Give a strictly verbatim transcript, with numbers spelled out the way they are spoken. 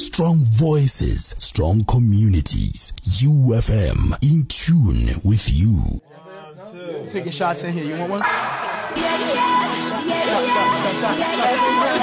Strong voices, strong communities. U F M, in tune with you. Taking shots in here. You want one? Yeah, yeah, yeah, yeah, yeah, yeah, yeah.